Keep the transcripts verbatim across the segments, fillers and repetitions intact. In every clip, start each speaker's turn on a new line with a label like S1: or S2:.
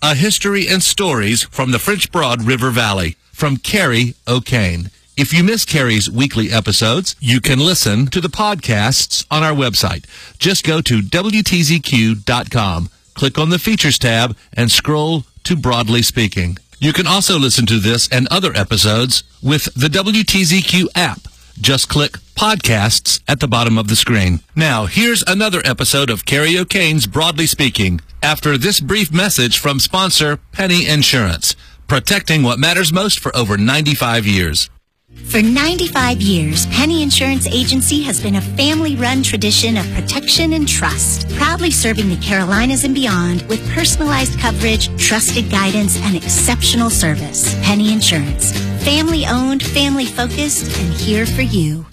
S1: a history and stories from the French Broad River Valley, from Carrie O'Kane. If you miss Carrie's weekly episodes, you can listen to the podcasts on our website. Just go to W T Z Q dot com, click on the Features tab, and scroll to Broadly Speaking. You can also listen to this and other episodes with the W T Z Q app. Just click Podcasts at the bottom of the screen. Now, here's another episode of Carrie O'Kane's Broadly Speaking, after this brief message from sponsor Penny Insurance, protecting what matters most for over ninety-five years.
S2: For ninety-five years, Penny Insurance Agency has been a family-run tradition of protection and trust, proudly serving the Carolinas and beyond with personalized coverage, trusted guidance, and exceptional service. Penny Insurance, family-owned, family-focused, and here for you.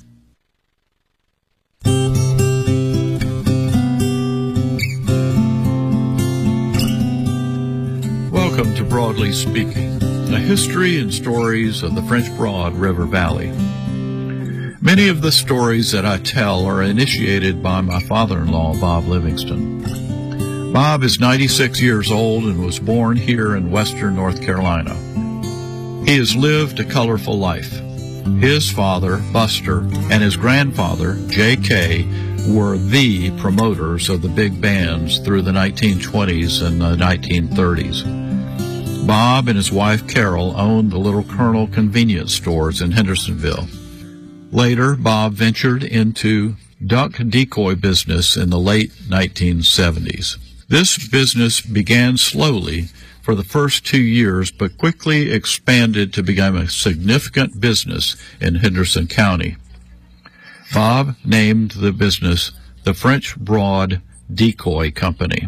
S3: Welcome to Broadly Speaking, a history and stories of the French Broad River Valley. Many of the stories that I tell are initiated by my father-in-law, Bob Livingston. Bob is ninety-six years old and was born here in western North Carolina. He has lived a colorful life. His father, Buster, and his grandfather, J K, were the promoters of the big bands through the nineteen twenties and the nineteen thirties. Bob and his wife Carol owned the Little Colonel convenience stores in Hendersonville. Later, Bob ventured into duck decoy business in the late nineteen seventies. This business began slowly for the first two years, but quickly expanded to become a significant business in Henderson County. Bob named the business the French Broad Decoy Company.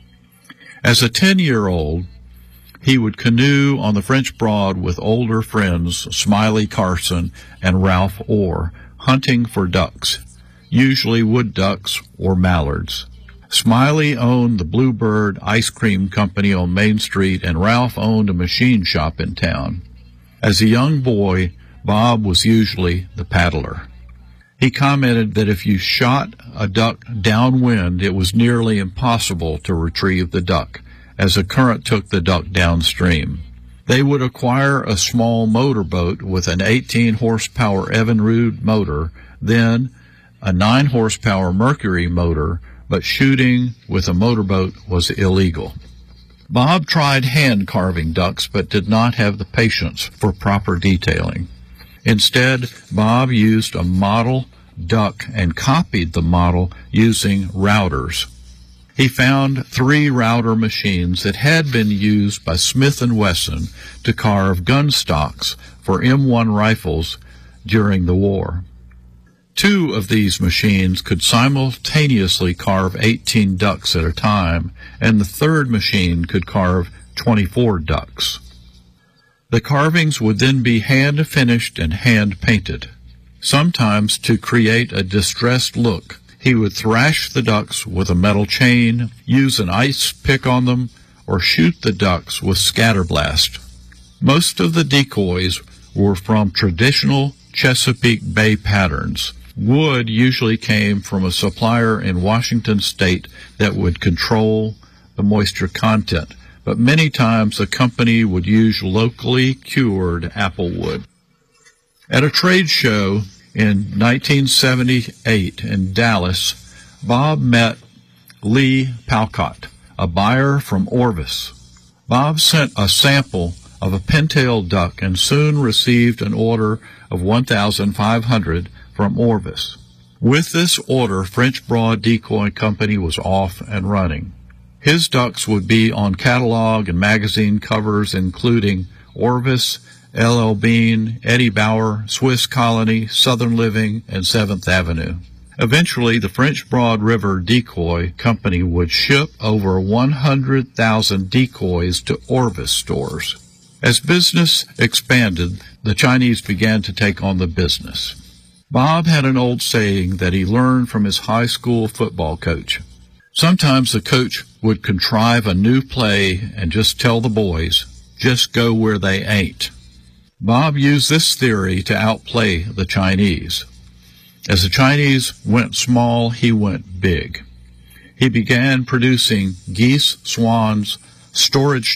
S3: As a ten-year-old, he would canoe on the French Broad with older friends Smiley Carson and Ralph Orr, hunting for ducks, usually wood ducks or mallards. Smiley owned the Bluebird Ice Cream Company on Main Street, and Ralph owned a machine shop in town. As a young boy, Bob was usually the paddler. He commented that if you shot a duck downwind, it was nearly impossible to retrieve the duck, as the current took the duck downstream. They would acquire a small motorboat with an eighteen horsepower Evinrude motor, then a nine horsepower Mercury motor, but shooting with a motorboat was illegal. Bob tried hand carving ducks, but did not have the patience for proper detailing. Instead, Bob used a model duck and copied the model using routers. He found three router machines that had been used by Smith and Wesson to carve gun stocks for M one rifles during the war. Two of these machines could simultaneously carve eighteen ducks at a time, and the third machine could carve twenty-four ducks. The carvings would then be hand-finished and hand-painted. Sometimes, to create a distressed look, he would thrash the ducks with a metal chain, use an ice pick on them, or shoot the ducks with scatterblast. Most of the decoys were from traditional Chesapeake Bay patterns. Wood usually came from a supplier in Washington State that would control the moisture content, but many times the company would use locally cured apple wood. At a trade show in nineteen seventy-eight in Dallas, Bob met Lee Palcott, a buyer from Orvis. Bob sent a sample of a pintail duck and soon received an order of one thousand five hundred from Orvis. With this order, French Broad Decoy Company was off and running. His ducks would be on catalog and magazine covers including Orvis, L L Bean, Eddie Bauer, Swiss Colony, Southern Living, and seventh Avenue. Eventually, the French Broad River Decoy Company would ship over one hundred thousand decoys to Orvis stores. As business expanded, the Chinese began to take on the business. Bob had an old saying that he learned from his high school football coach. Sometimes the coach would contrive a new play and just tell the boys, just go where they ain't. Bob used this theory to outplay the Chinese. As the Chinese went small, he went big. He began producing geese, swans, storage